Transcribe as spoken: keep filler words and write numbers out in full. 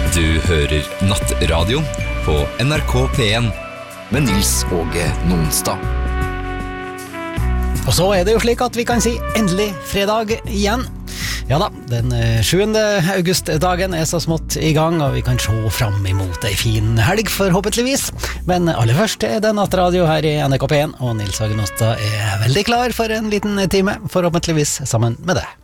Du hører Nattradio på N R K P en med Nils Åge Nonstad. Og så er det jo slik at vi kan si endelig fredag igjen. Ja da, den sjuende august-dagen er så smått i gang, og vi kan se frem imot en fin helg forhåpentligvis. Men aller først er det Nattradio her i N R K P en, og Nils Åge Nonstad er veldig klar for en liten time, forhåpentligvis sammen med deg.